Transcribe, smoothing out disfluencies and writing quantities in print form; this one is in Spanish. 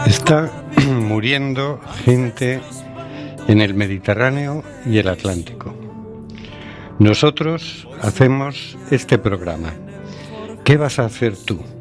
Está muriendo gente en el Mediterráneo y el Atlántico. Nosotros hacemos este programa. ¿Qué vas a hacer tú?